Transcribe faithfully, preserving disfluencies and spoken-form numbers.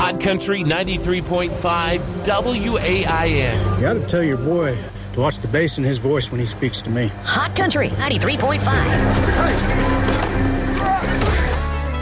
Hot Country ninety-three point five W A I N. You gotta tell your boy to watch the bass in his voice when he speaks to me. Hot Country ninety-three point five. Hey.